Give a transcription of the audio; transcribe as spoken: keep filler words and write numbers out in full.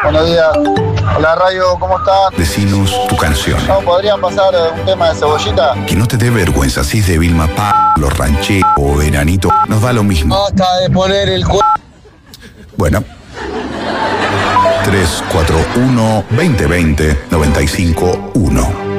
Buenos días. Hola, Rayo, ¿cómo están? Decinos tu canción. ¿No podrían pasar un tema de Cebollita? Que no te dé vergüenza, si es de Vilma Palma, Los Rancheros o Veranito, nos da lo mismo. Basta de poner el cu... Bueno. tres cuatro uno, dos cero dos cero, nueve cinco uno.